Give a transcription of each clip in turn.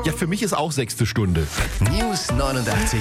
Ja, für mich ist auch 6. Stunde. News 89.4.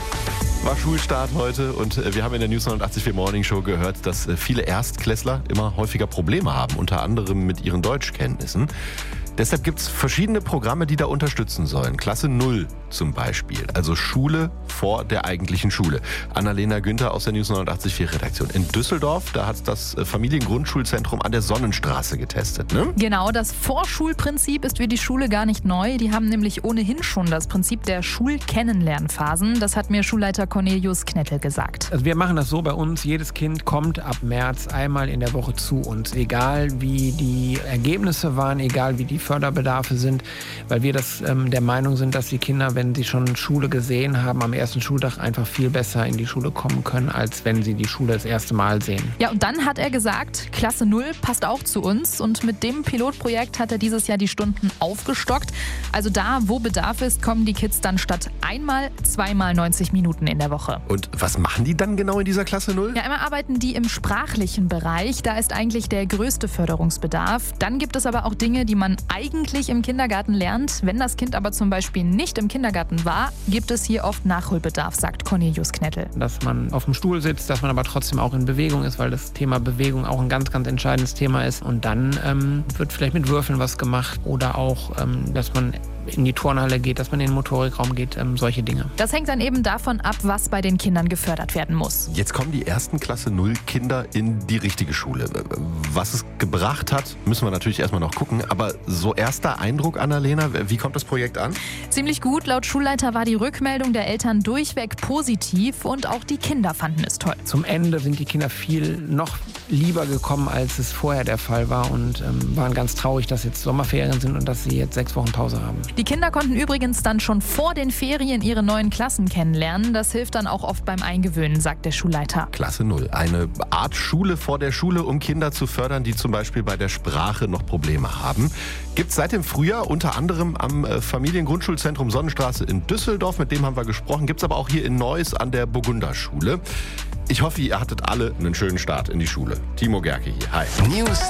War Schulstart heute und wir haben in der News 89.4 Morning Show gehört, dass viele Erstklässler immer häufiger Probleme haben, unter anderem mit ihren Deutschkenntnissen. Deshalb gibt es verschiedene Programme, die da unterstützen sollen. Klasse 0 zum Beispiel, also Schule vor der eigentlichen Schule. Annalena Günther aus der News 89.4 Redaktion. In Düsseldorf, da hat das Familiengrundschulzentrum an der Sonnenstraße getestet, ne? Genau, das Vorschulprinzip ist für die Schule gar nicht neu. Die haben nämlich ohnehin schon das Prinzip der Schulkennenlernphasen. Das hat mir Schulleiter Cornelius Knettel gesagt. Also wir machen das so bei uns, jedes Kind kommt ab März einmal in der Woche zu uns. Egal wie die Ergebnisse waren, egal wie die Förderbedarfe sind, weil wir der Meinung sind, dass die Kinder, wenn sie schon Schule gesehen haben, am ersten Schultag einfach viel besser in die Schule kommen können, als wenn sie die Schule das erste Mal sehen. Ja, und dann hat er gesagt, Klasse 0 passt auch zu uns. Und mit dem Pilotprojekt hat er dieses Jahr die Stunden aufgestockt. Also da, wo Bedarf ist, kommen die Kids dann statt einmal, zweimal 90 Minuten in der Woche. Und was machen die dann genau in dieser Klasse 0? Ja, einmal arbeiten die im sprachlichen Bereich. Da ist eigentlich der größte Förderungsbedarf. Dann gibt es aber auch Dinge, die man eigentlich im Kindergarten lernt. Wenn das Kind aber zum Beispiel nicht im Kindergarten war, gibt es hier oft Nachholbedarf, sagt Cornelius Knettel. Dass man auf dem Stuhl sitzt, dass man aber trotzdem auch in Bewegung ist, weil das Thema Bewegung auch ein ganz, ganz entscheidendes Thema ist. Und dann wird vielleicht mit Würfeln was gemacht oder auch, dass man in die Turnhalle geht, dass man in den Motorikraum geht, solche Dinge. Das hängt dann eben davon ab, was bei den Kindern gefördert werden muss. Jetzt kommen die ersten Klasse 0 Kinder in die richtige Schule. Was es gebracht hat, müssen wir natürlich erstmal noch gucken. Aber so erster Eindruck, Annalena, wie kommt das Projekt an? Ziemlich gut. Laut Schulleiter war die Rückmeldung der Eltern durchweg positiv und auch die Kinder fanden es toll. Zum Ende sind die Kinder viel noch lieber gekommen, als es vorher der Fall war und waren ganz traurig, dass jetzt Sommerferien sind und dass sie jetzt 6 Wochen Pause haben. Die Kinder konnten übrigens dann schon vor den Ferien ihre neuen Klassen kennenlernen. Das hilft dann auch oft beim Eingewöhnen, sagt der Schulleiter. Klasse 0. Eine Art Schule vor der Schule, um Kinder zu fördern, die zum Beispiel bei der Sprache noch Probleme haben. Gibt es seit dem Frühjahr unter anderem am Familiengrundschulzentrum Sonnenstraße in Düsseldorf. Mit dem haben wir gesprochen. Gibt es aber auch hier in Neuss an der Burgunderschule. Ich hoffe, ihr hattet alle einen schönen Start in die Schule. Timo Gerke hier. Hi. News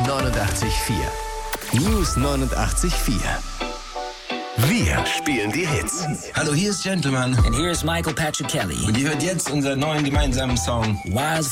89.4. News 89.4. Wir spielen die Hits. Hallo, hier ist Gentleman. And here's Michael Patrick Kelly. Und ihr hört jetzt unseren neuen gemeinsamen Song Wild